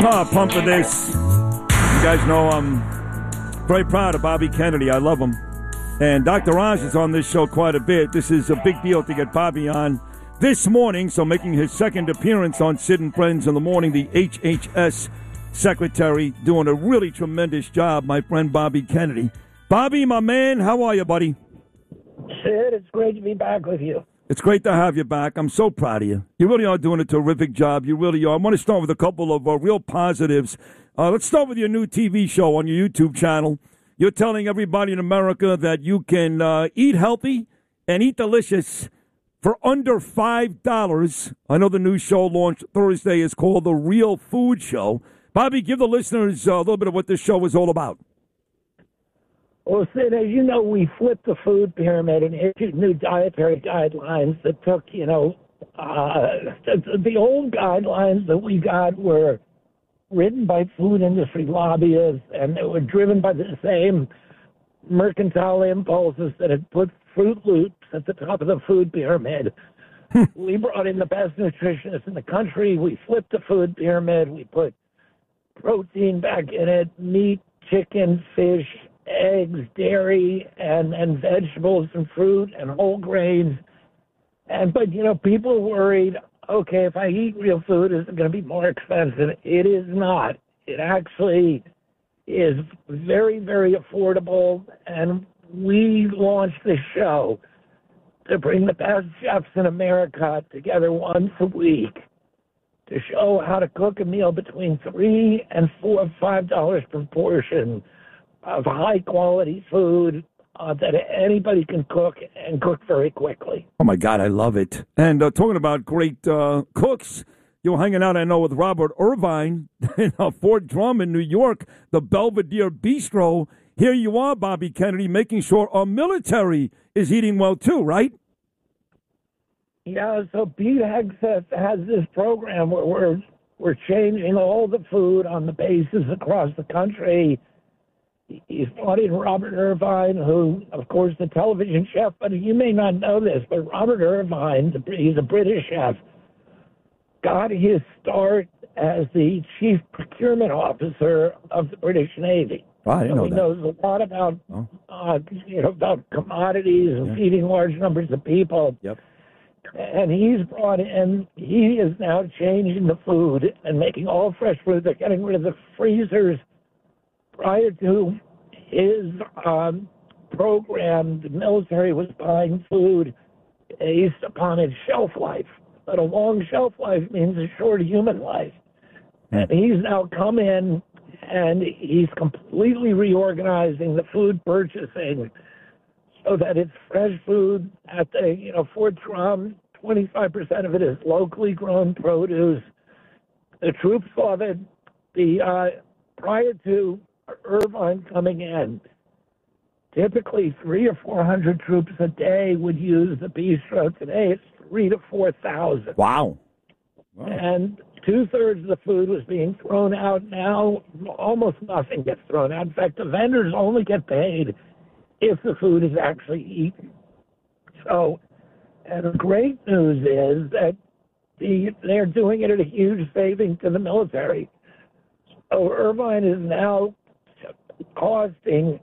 Pump for this. You guys know I'm very proud of Bobby Kennedy. I love him. And Dr. Oz is on this show quite a bit. This is a big deal to get Bobby on this morning. So making his second appearance on Sid and Friends in the Morning, the HHS secretary, doing a really tremendous job, my friend Bobby Kennedy. Bobby, my man, how are you, buddy? Sid, it's great to be back with you. It's great to have you back. I'm so proud of you. You really are doing a terrific job. You really are. I want to start with a couple of real positives. Let's start with your new TV show on your YouTube channel. You're telling everybody in America that you can eat healthy and eat delicious for under $5. I know the new show launched Thursday is called The Real Food Show. Bobby, give the listeners a little bit of what this show is all about. Well, Sid, as you know, we flipped the food pyramid and issued new dietary guidelines that took, the old guidelines that we got were written by food industry lobbyists, and they were driven by the same mercantile impulses that had put Fruit Loops at the top of the food pyramid. We brought in the best nutritionists in the country. We flipped the food pyramid. We put protein back in it, meat, chicken, fish, eggs, dairy, and vegetables and fruit and whole grains. But people worried, okay, if I eat real food, is it going to be more expensive? It is not. It actually is very, very affordable. And we launched this show to bring the best chefs in America together once a week to show how to cook a meal between $3 and $5 per portion of high-quality food that anybody can cook and cook very quickly. Oh, my God, I love it. And talking about great cooks, you're hanging out, I know, with Robert Irvine in Fort Drum in New York, the Belvedere Bistro. Here you are, Bobby Kennedy, making sure our military is eating well, too, right? Yeah, so Pete Hegseth has this program where we're changing all the food on the bases across the country. He's brought in Robert Irvine, who, of course, the television chef, but you may not know this, but Robert Irvine, he's a British chef, got his start as the chief procurement officer of the British Navy. Oh, I didn't know he that. knows a lot about, about commodities and feeding large numbers of people. Yep. And he's brought in, he is now changing the food and making all fresh food. They're getting rid of the freezers. Prior to his program, the military was buying food based upon its shelf life. But a long shelf life means a short human life. And he's now come in and he's completely reorganizing the food purchasing so that it's fresh food at the, Fort Drum. 25% of it is locally grown produce. The troops love it. Prior to Irvine coming in, typically 300 or 400 troops a day would use the bistro. Today it's 3,000 to 4,000. Wow. And 2/3 of the food was being thrown out. Now almost nothing gets thrown out. In fact, the vendors only get paid if the food is actually eaten. So, and the great news is that they're doing it at a huge saving to the military. So Irvine is now costing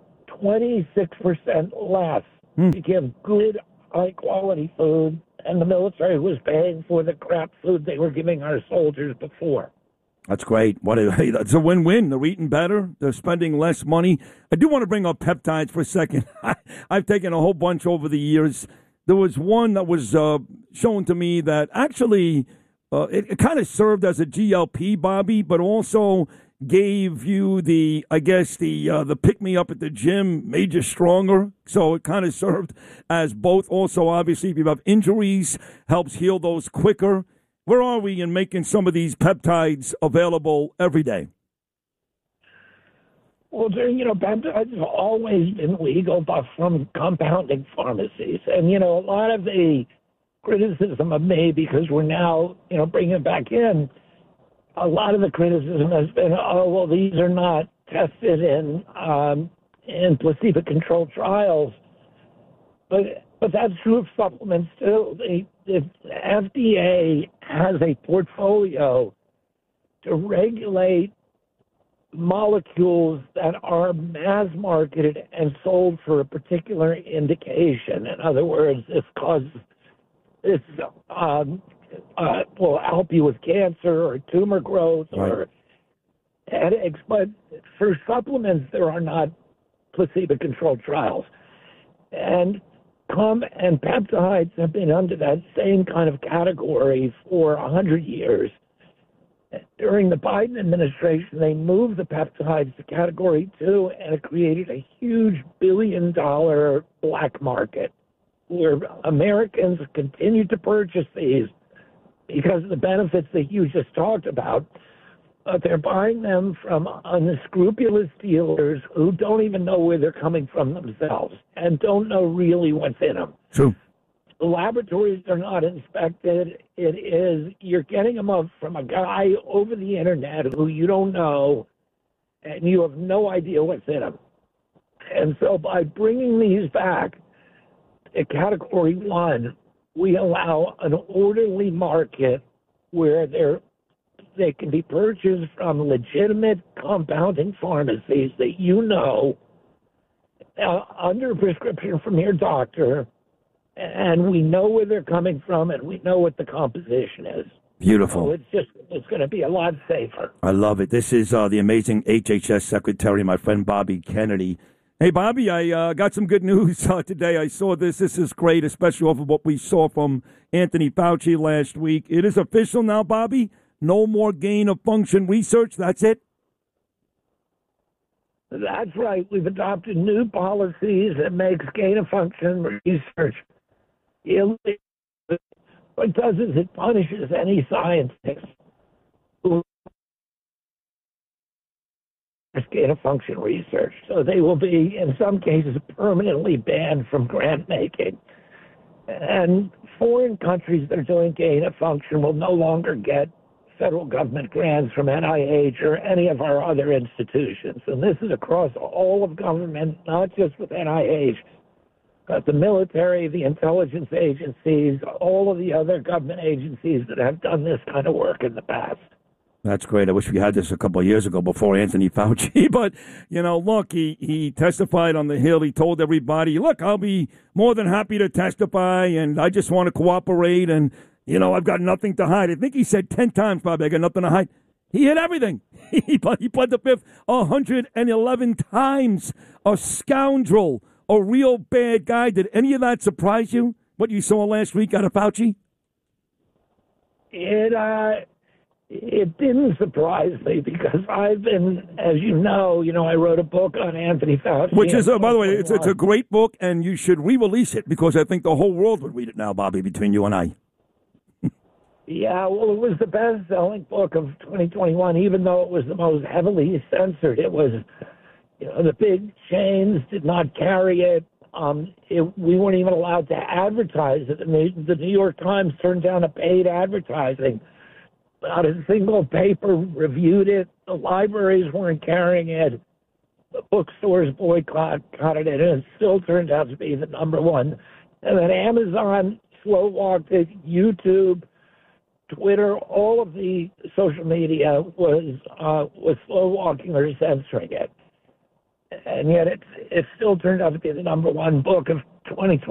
26% less to give good, high-quality food, and the military was paying for the crap food they were giving our soldiers before. That's great. It's a win-win. They're eating better. They're spending less money. I do want to bring up peptides for a second. I've taken a whole bunch over the years. There was one that was shown to me that actually it kind of served as a GLP, Bobby, but also gave you the pick-me-up at the gym, made you stronger. So it kind of served as both. Also, obviously, if you have injuries, helps heal those quicker. Where are we in making some of these peptides available every day? Well, peptides have always been legal, but from compounding pharmacies. And, a lot of the criticism of me, because we're now, bringing it back in, a lot of the criticism has been, these are not tested in placebo-controlled trials. But that's true of supplements, too. The FDA has a portfolio to regulate molecules that are mass marketed and sold for a particular indication. In other words, this will help you with cancer or tumor growth or headaches. But for supplements, there are not placebo-controlled trials. And peptides have been under that same kind of category for 100 years. During the Biden administration, they moved the peptides to Category 2, and it created a huge billion-dollar black market where Americans continue to purchase these because of the benefits that you just talked about. But they're buying them from unscrupulous dealers who don't even know where they're coming from themselves and don't know really what's in them. True. The laboratories are not inspected. You're getting them up from a guy over the internet who you don't know, and you have no idea what's in them. And so by bringing these back to Category 1, we allow an orderly market where they can be purchased from legitimate compounding pharmacies that you know, under prescription from your doctor, and we know where they're coming from, and we know what the composition is. Beautiful. So it's going to be a lot safer. I love it. This is the amazing HHS Secretary, my friend Bobby Kennedy. Hey, Bobby, I got some good news today. I saw this. This is great, especially off of what we saw from Anthony Fauci last week. It is official now, Bobby. No more gain-of-function research. That's it? That's right. We've adopted new policies that makes gain-of-function research illegal. What it does is it punishes any scientist who gain-of-function research. So they will be, in some cases, permanently banned from grant-making. And foreign countries that are doing gain-of-function will no longer get federal government grants from NIH or any of our other institutions. And this is across all of government, not just with NIH, but the military, the intelligence agencies, all of the other government agencies that have done this kind of work in the past. That's great. I wish we had this a couple of years ago before Anthony Fauci. But, look, he testified on the Hill. He told everybody, look, I'll be more than happy to testify, and I just want to cooperate, and I've got nothing to hide. I think he said 10 times, Bobby, I got nothing to hide. He hid everything. He pled the fifth 111 times. A scoundrel, a real bad guy. Did any of that surprise you, what you saw last week out of Fauci? It didn't surprise me because I've been, as you know, I wrote a book on Anthony Fauci. Which is, by the way, it's a great book, and you should re-release it because I think the whole world would read it now, Bobby, between you and I. Yeah, well, it was the best-selling book of 2021, even though it was the most heavily censored. It was, the big chains did not carry it. We weren't even allowed to advertise it. The New York Times turned down a paid advertising. Not a single paper reviewed it. The libraries weren't carrying it. The bookstores boycotted it, and it still turned out to be the number one. And then Amazon slow-walked it, YouTube, Twitter, all of the social media was slow-walking or censoring it. And yet it still turned out to be the number one book of 2020.